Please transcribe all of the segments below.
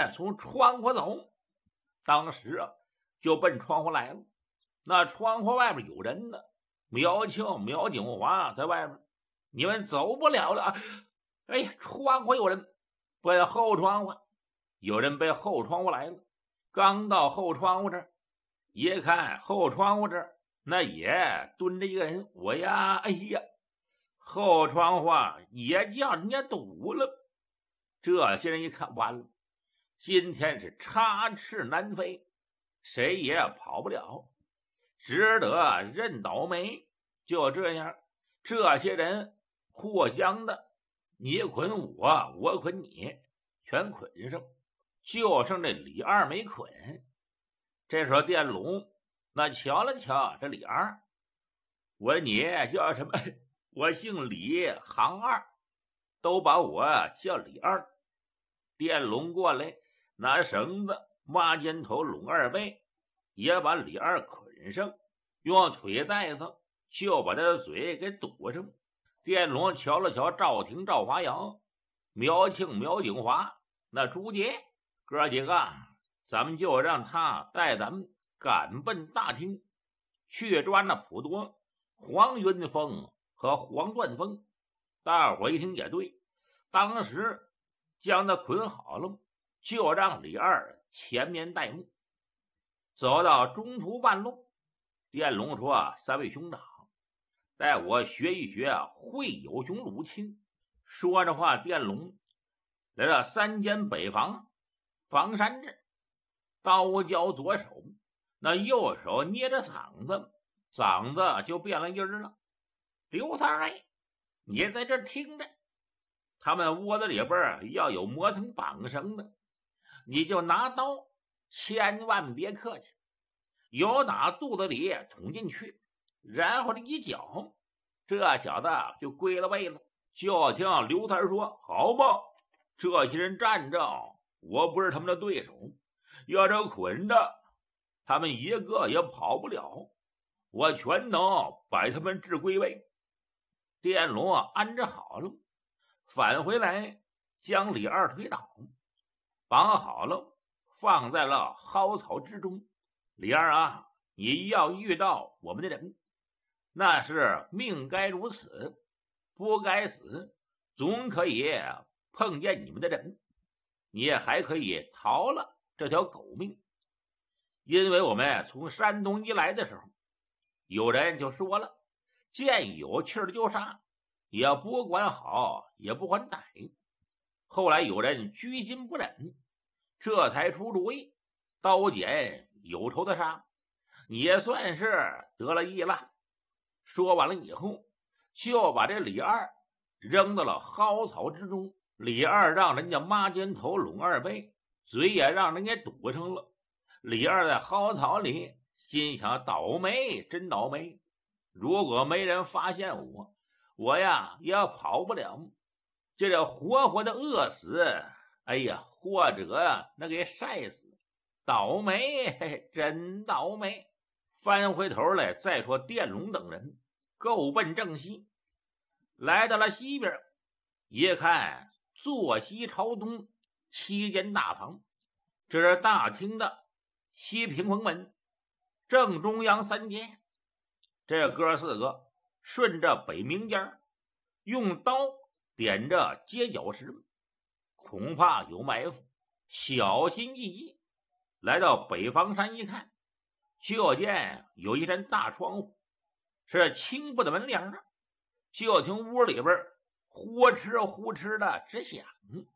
从窗户走。当时就奔窗户来了。那窗户外边有人呢，苗庆、苗景华在外边，你们走不了了。哎呀，窗户有人，奔后窗户，有人奔后窗户来了。刚到后窗户这儿，一看后窗户这儿那也蹲着一个人，我呀，哎呀，后窗户也叫人家堵了。这些人一看，完了，今天是插翅难飞，谁也跑不了，只得认倒霉。就这样，这些人互相的，你捆我，我捆你，全捆上，就剩这李二没捆。这时候电龙那瞧了瞧这李二，我说你叫什么？我姓李，行二，都把我叫李二。电龙过来拿绳子抹肩头拢二背，也把李二捆上，用腿带子就把他的嘴给堵上。电龙瞧了瞧赵廷、赵华阳、苗庆、苗景华，那朱杰哥几个，咱们就让他带咱们赶奔大厅，去抓那普多、黄云峰和黄断峰。大伙一听也对，当时将他捆好了，就让李二前面带路。走到中途半路，电龙说：“三位兄长，带我学一学会有熊入侵。”说着话，电龙来到三间北房房山镇，刀交左手，那右手捏着嗓子，嗓子就变了音了。刘三位，你在这听着，他们窝子里边要有磨层绑绳的，你就拿刀，千万别客气，由打肚子里捅进去，然后这一搅，这小子就归了位了。就听刘三说：“好吧，这些人站着，我不是他们的对手，要这捆着，他们一个也跑不了，我全能把他们置归位。”电龙安置好了，返回来将李二推倒，绑好了，放在了蒿草之中。李二啊，你要遇到我们的人，那是命该如此，不该死，总可以碰见你们的人，你也还可以逃了这条狗命。因为我们从山东一来的时候，有人就说了，见有气儿就杀，也不管好，也不还歹。后来有人居心不忍，这才出主意，刀剪有仇的杀，也算是得了意了。说完了以后，就把这李二扔到了蒿草之中。李二让人家抹肩头拢二背，嘴也让人给堵上了。李二在蒿草里心想，倒霉，真倒霉，如果没人发现我呀也跑不了，这活活的饿死，哎呀，或者那给晒死，倒霉，真倒霉。翻回头来再说电龙等人够奔正西，来到了西边，一看坐西朝东7间大房，这是大厅的西屏风门，正中央3间。这哥4个顺着北明间，用刀点着街角石，恐怕有埋伏，小心翼翼来到北房山一看，就见有一扇大窗户，是青布的门帘，就听屋里边呼哧呼哧的直响。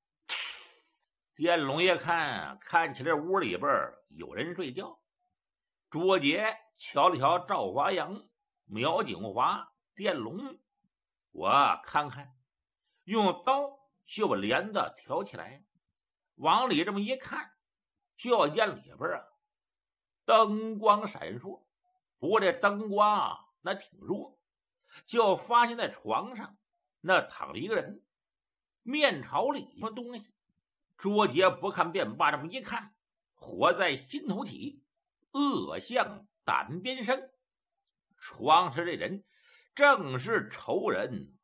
电龙爷看起来屋里边有人睡觉，卓杰瞧了瞧赵华阳、苗景华、电龙，我看看，用刀就把帘子挑起来，往里这么一看，就见里边灯光闪烁，不过这灯光那挺弱，就发现在床上那躺着一个人，面朝里什么东西。卓杰不看便罢，这么一看，火在心头起，恶向胆边生。床上这人正是仇人